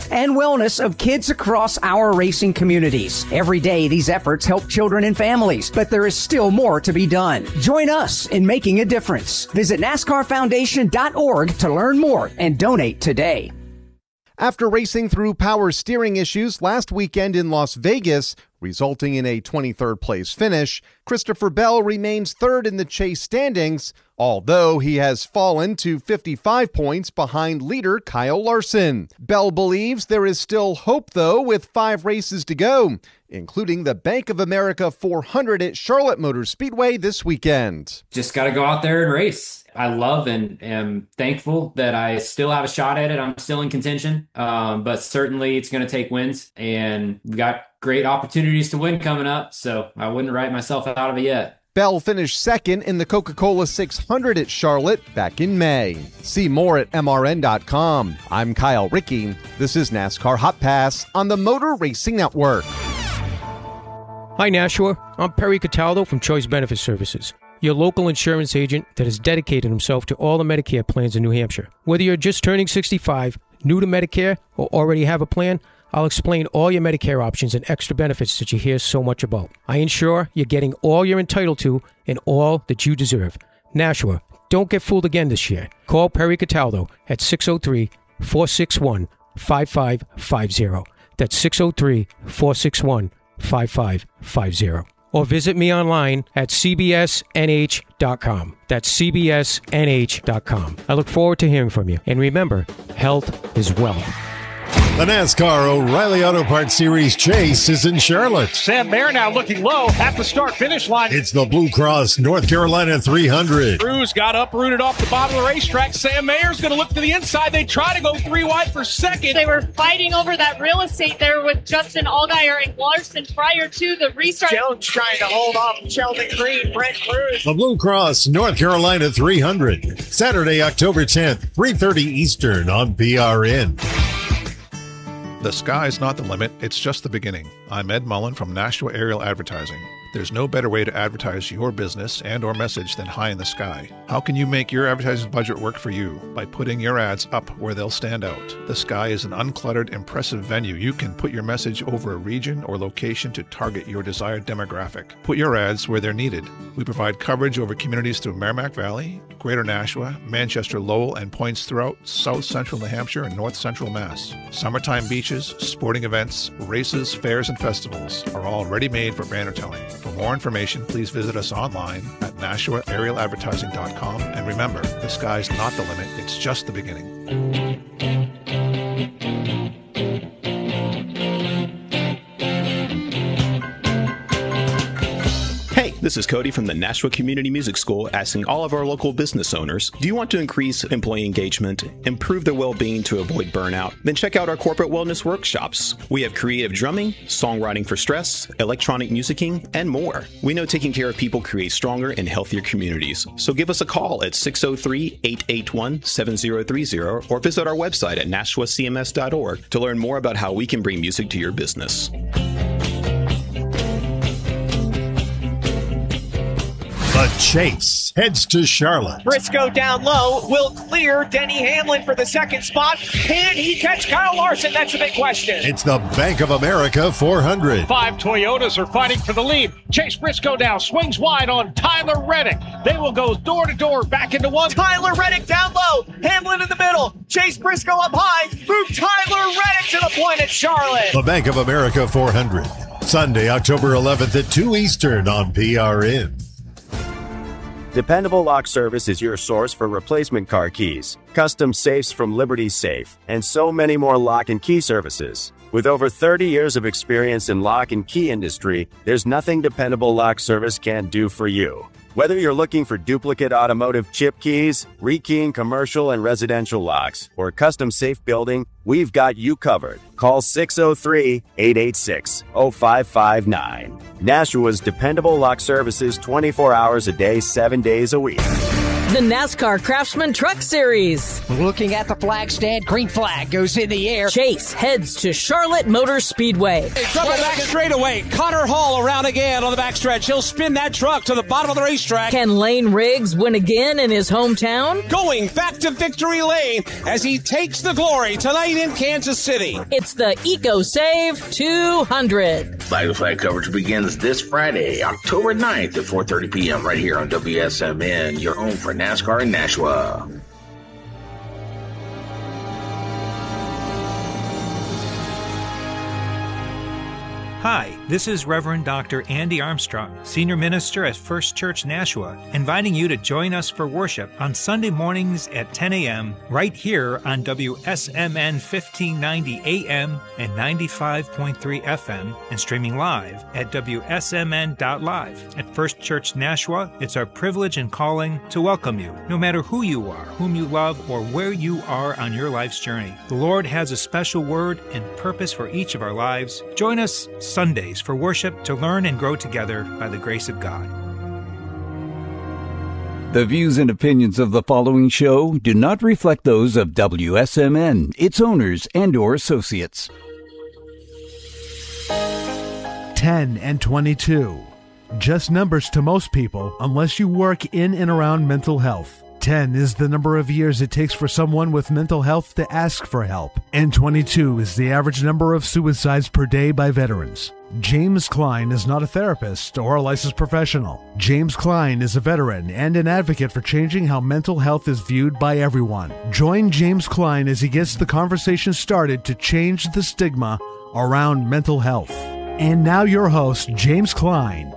and wellness of kids across our racing communities. Every day, these efforts help children and families, but there is still more to be done. Join us in making a difference. Visit NASCARFoundation.org to learn more and donate today. After racing through power steering issues last weekend in Las Vegas, resulting in a 23rd place finish, Christopher Bell remains third in the chase standings, although he has fallen to 55 points behind leader Kyle Larson. Bell believes there is still hope, though, with 5 races to go, including the Bank of America 400 at Charlotte Motor Speedway this weekend. Just got to go out there and race. I love and am thankful that I still have a shot at it. I'm still in contention, but certainly it's going to take wins, and we've got great opportunities to win coming up, so I wouldn't write myself out of it yet. Bell finished second in the Coca-Cola 600 at Charlotte back in May. See more at MRN.com. I'm Kyle Rickey. This is NASCAR Hot Pass on the Motor Racing Network. Hi, Nashua. I'm Perry Cataldo from Choice Benefit Services, your local insurance agent that has dedicated himself to all the Medicare plans in New Hampshire. Whether you're just turning 65, new to Medicare, or already have a plan, I'll explain all your Medicare options and extra benefits that you hear so much about. I ensure you're getting all you're entitled to and all that you deserve. Nashua, don't get fooled again this year. Call Perry Cataldo at 603-461-5550. That's 603-461-5550. Or visit me online at cbsnh.com. That's cbsnh.com. I look forward to hearing from you. And remember, health is wealth. The NASCAR O'Reilly Auto Parts Series Chase is in Charlotte. Sam Mayer now looking low at the start-finish line. It's the Blue Cross North Carolina 300. Cruz got uprooted off the bottom of the racetrack. Sam Mayer's going to look to the inside. They try to go 3 wide for second. They were fighting over that real estate there with Justin Allgaier and Larson prior to the restart. Jones trying to hold off Sheldon Creed, Brent Cruz. The Blue Cross North Carolina 300. Saturday, October 10th, 3:30 Eastern on PRN. The sky's not the limit, it's just the beginning. I'm Ed Mullen from Nashua Aerial Advertising. There's no better way to advertise your business and or message than high in the sky. How can you make your advertising budget work for you? By putting your ads up where they'll stand out. The Sky is an uncluttered, impressive venue. You can put your message over a region or location to target your desired demographic. Put your ads where they're needed. We provide coverage over communities through Merrimack Valley, Greater Nashua, Manchester, Lowell, and points throughout South Central New Hampshire and North Central Mass. Summertime beaches, sporting events, races, fairs, and festivals are all ready-made for banner telling. For more information, please visit us online at NashuaAerialAdvertising.com. And remember, the sky's not the limit, it's just the beginning. Hey, this is Cody from the Nashua Community Music School asking all of our local business owners, do you want to increase employee engagement, improve their well-being to avoid burnout? Then check out our corporate wellness workshops. We have creative drumming, songwriting for stress, electronic musicking, and more. We know taking care of people creates stronger and healthier communities. So give us a call at 603-881-7030 or visit our website at NashuaCMS.org to learn more about how we can bring music to your business. The Chase heads to Charlotte. Briscoe down low will clear Denny Hamlin for the second spot. Can he catch Kyle Larson? That's a big question. It's the Bank of America 400. 5 Toyotas are fighting for the lead. Chase Briscoe now swings wide on Tyler Reddick. They will go door to door back into one. Tyler Reddick down low. Hamlin in the middle. Chase Briscoe up high. Move Tyler Reddick to the point at Charlotte. The Bank of America 400. Sunday, October 11th at 2 Eastern on PRN. Dependable Lock Service is your source for replacement car keys, custom safes from Liberty Safe, and so many more lock and key services. With over 30 years of experience in lock and key industry, there's nothing Dependable Lock Service can't do for you. Whether you're looking for duplicate automotive chip keys, rekeying commercial and residential locks, or custom safe building, we've got you covered. Call 603-886-0559. Nashua's Dependable Lock Services 24 hours a day, 7 days a week. The NASCAR Craftsman Truck Series. Looking at the flag stand, green flag goes in the air. Chase heads to Charlotte Motor Speedway. Double back straightaway. Connor Hall around again on the backstretch. He'll spin that truck to the bottom of the racetrack. Can Lane Riggs win again in his hometown? Going back to victory lane as he takes the glory tonight in Kansas City. It's the EcoSave 200. Flag to Flag coverage begins this Friday, October 9th at 4:30 p.m. right here on WSMN, your home for NASCAR in Nashua. Hi, this is Reverend Dr. Andy Armstrong, Senior Minister at First Church Nashua, inviting you to join us for worship on Sunday mornings at 10 a.m. right here on WSMN 1590 AM and 95.3 FM and streaming live at WSMN.live. At First Church Nashua, it's our privilege and calling to welcome you, no matter who you are, whom you love, or where you are on your life's journey. The Lord has a special word and purpose for each of our lives. Join us Sundays for worship to learn and grow together by the grace of God. The views and opinions of the following show do not reflect those of WSMN, its owners, and/or associates. 10 and 22. Just numbers to most people unless you work in and around mental health. 10 is the number of years it takes for someone with mental health to ask for help, and 22 is the average number of suicides per day by veterans. James Klein is not a therapist or a licensed professional. James Klein is a veteran and an advocate for changing how mental health is viewed by everyone. Join James Klein as he gets the conversation started to change the stigma around mental health. And now your host, James Klein.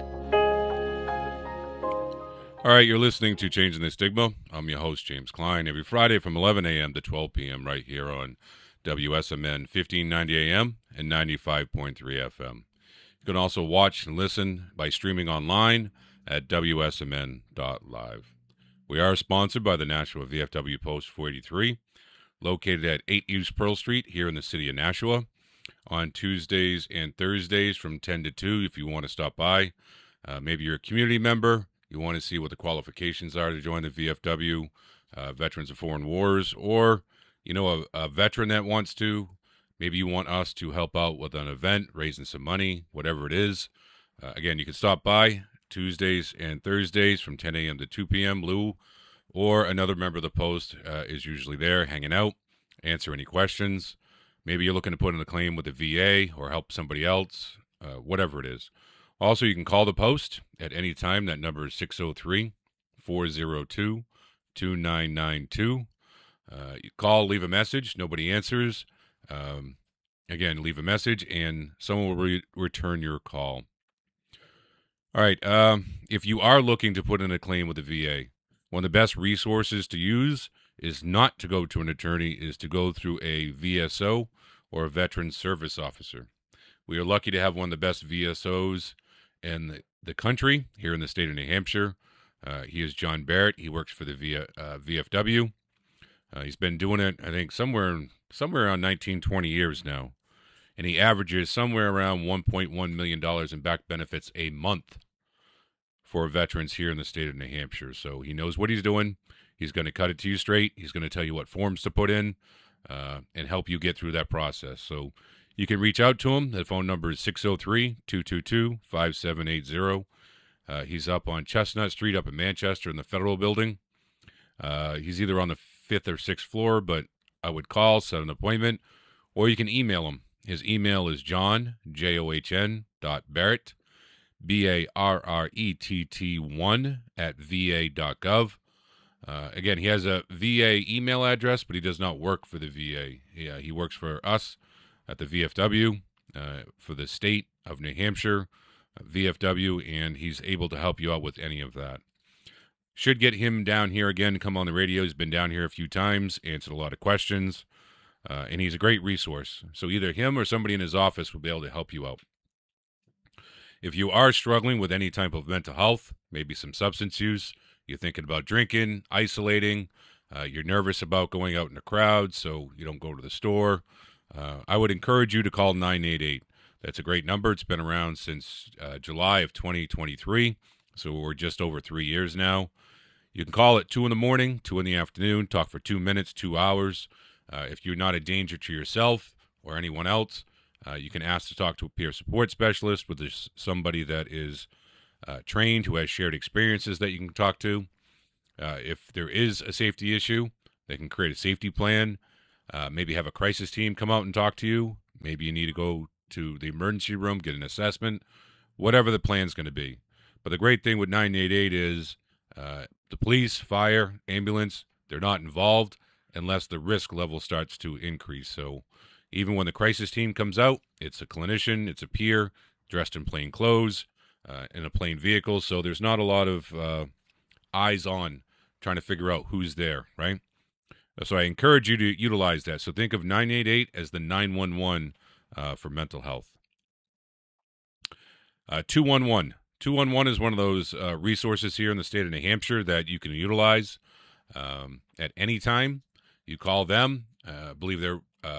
All right, you're listening to Changing the Stigma. I'm your host, James Klein, every Friday from 11 a.m. to 12 p.m. right here on WSMN 1590 a.m. and 95.3 FM. You can also watch and listen by streaming online at WSMN.live. We are sponsored by the Nashua VFW Post 483, located at 8 East Pearl Street here in the city of Nashua, on Tuesdays and Thursdays from 10 to 2 if you want to stop by. Maybe you're a community member. You want to see what the qualifications are to join the VFW, Veterans of Foreign Wars, or, you know, a veteran that wants to. Maybe you want us to help out with an event, raising some money, whatever it is. Again, you can stop by Tuesdays and Thursdays from 10 a.m. to 2 p.m. Lou or another member of the Post is usually there hanging out, answer any questions. Maybe you're looking to put in a claim with the VA or help somebody else, whatever it is. Also, you can call the Post at any time. That number is 603-402-2992. You call, leave a message. Nobody answers. Again, leave a message, and someone will return your call. All right. If you are looking to put in a claim with the VA, one of the best resources to use is not to go to an attorney, is to go through a VSO or a Veteran Service Officer. We are lucky to have one of the best VSOs in the country here in the state of New Hampshire. He is John Barrett. He works for the VFW. He's been doing it, I think, somewhere around 19, 20 years now. And he averages somewhere around $1.1 million in back benefits a month for veterans here in the state of New Hampshire. So he knows what he's doing. He's going to cut it to you straight. He's going to tell you what forms to put in and help you get through that process. So you can reach out to him. The phone number is 603-222-5780. He's up on Chestnut Street up in Manchester in the Federal Building. He's either on the 5th or 6th floor, but I would call, set an appointment, or you can email him. His email is John, John, Barrett, BARRETT1 at VA.gov. Again, he has a VA email address, but he does not work for the VA. He works for us at the VFW, for the state of New Hampshire, VFW, and he's able to help you out with any of that. Should get him down here again, come on the radio. He's been down here a few times, answered a lot of questions, and he's a great resource. So either him or somebody in his office will be able to help you out. If you are struggling with any type of mental health, maybe some substance use, you're thinking about drinking, isolating, you're nervous about going out in a crowd, so you don't go to the store, I would encourage you to call 988. That's a great number. It's been around since July of 2023, so we're just over 3 years now. You can call at 2 in the morning, 2 in the afternoon, talk for 2 minutes, 2 hours. If you're not a danger to yourself or anyone else, you can ask to talk to a peer support specialist, where there's somebody that is trained, who has shared experiences that you can talk to. If there is a safety issue, they can create a safety plan, maybe have a crisis team come out and talk to you. Maybe you need to go to the emergency room, get an assessment, whatever the plan's going to be. But the great thing with 988 is the police, fire, ambulance, they're not involved unless the risk level starts to increase. So even when the crisis team comes out, it's a clinician, it's a peer, dressed in plain clothes, in a plain vehicle. So there's not a lot of eyes on trying to figure out who's there, right? So I encourage you to utilize that. So think of 988 as the 911 for mental health. 211. 211 is one of those resources here in the state of New Hampshire that you can utilize at any time. You call them. I believe they're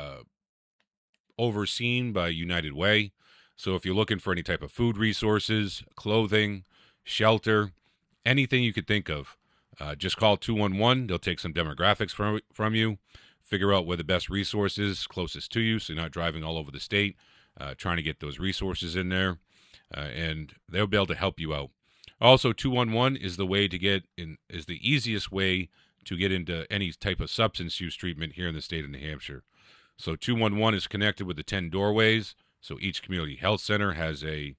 overseen by United Way. So if you're looking for any type of food resources, clothing, shelter, anything you could think of, just call 211. They'll take some demographics from you, figure out where the best resource is closest to you, so you're not driving all over the state trying to get those resources in there, and they'll be able to help you out. Also, 211 is the way to get in, is the easiest way to get into any type of substance use treatment here in the state of New Hampshire. So 211 is connected with the 10 doorways. So each community health center has a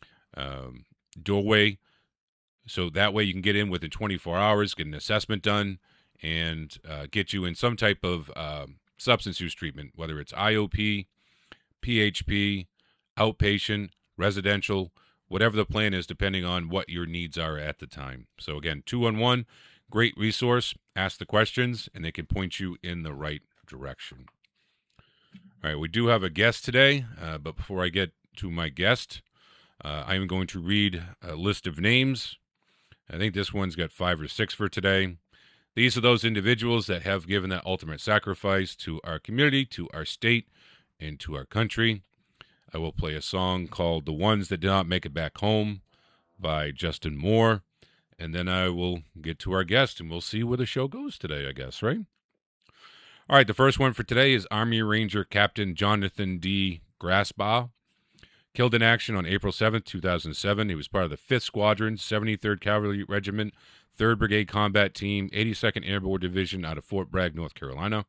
doorway. So that way you can get in within 24 hours, get an assessment done, and get you in some type of substance use treatment, whether it's IOP, PHP, outpatient, residential, whatever the plan is, depending on what your needs are at the time. So again, 211, great resource. Ask the questions, and they can point you in the right direction. All right, we do have a guest today, but before I get to my guest, I am going to read a list of names. I think this one's got 5 or 6 for today. These are those individuals that have given that ultimate sacrifice to our community, to our state, and to our country. I will play a song called The Ones That Did Not Make It Back Home by Justin Moore, and then I will get to our guest, and we'll see where the show goes today, I guess, right? All right, the first one for today is Army Ranger Captain Jonathan D. Grasbaugh. Killed in action on April 7th, 2007. He was part of the 5th Squadron, 73rd Cavalry Regiment, 3rd Brigade Combat Team, 82nd Airborne Division out of Fort Bragg, North Carolina.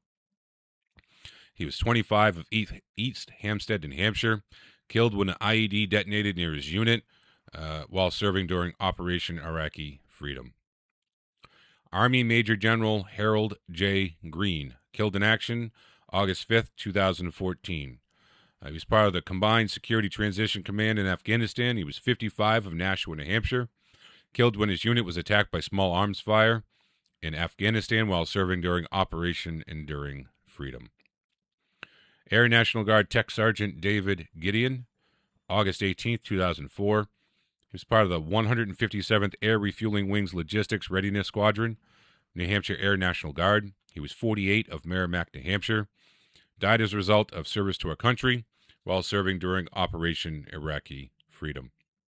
He was 25 of East Hampstead, New Hampshire. Killed when an IED detonated near his unit while serving during Operation Iraqi Freedom. Army Major General Harold J. Green. Killed in action August 5th, 2014. He was part of the Combined Security Transition Command in Afghanistan. He was 55 of Nashua, New Hampshire. Killed when his unit was attacked by small arms fire in Afghanistan while serving during Operation Enduring Freedom. Air National Guard Tech Sergeant David Gideon, August 18th, 2004. He was part of the 157th Air Refueling Wings Logistics Readiness Squadron, New Hampshire Air National Guard. He was 48 of Merrimack, New Hampshire. Died as a result of service to our country while serving during Operation Iraqi Freedom.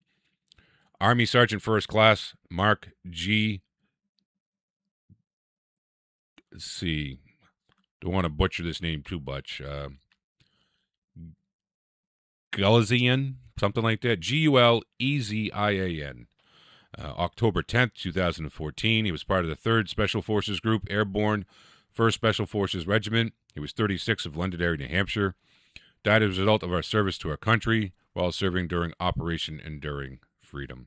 Army Sergeant First Class Mark G. Let's see. Don't want to butcher this name too much. Gulezian, something like that. Gulezian. October 10th, 2014. He was part of the 3rd Special Forces Group, Airborne, 1st Special Forces Regiment. He was 36 of Londonderry, New Hampshire. Died as a result of our service to our country while serving during Operation Enduring Freedom.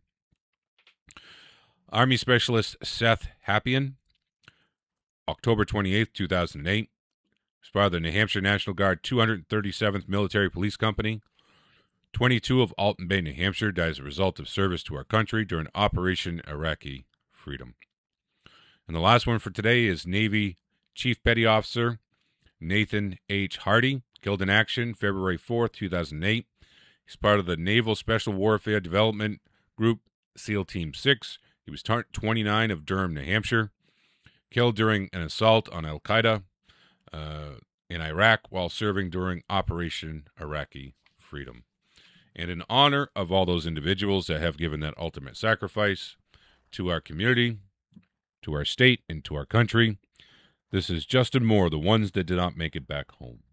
Army Specialist Seth Happian, October 28th, 2008. He was part of the New Hampshire National Guard 237th Military Police Company. 22 of Alton Bay, New Hampshire. Died as a result of service to our country during Operation Iraqi Freedom. And the last one for today is Navy Chief Petty Officer Nathan H. Hardy. Killed in action February 4th, 2008. He's part of the Naval Special Warfare Development Group, SEAL Team 6. He was 29 of Durham, New Hampshire. Killed during an assault on Al-Qaeda in Iraq while serving during Operation Iraqi Freedom. And in honor of all those individuals that have given that ultimate sacrifice to our community, to our state, and to our country. This is Justin Moore, The Ones That Did Not Make It Back Home.